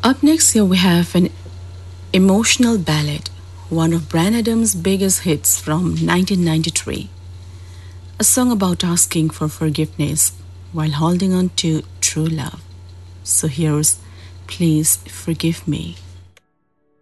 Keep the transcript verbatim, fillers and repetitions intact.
Up next, here we have an emotional ballad, one of Bryan Adams' biggest hits from nineteen ninety-three. A song about asking for forgiveness while holding on to true love. So here's Please Forgive Me.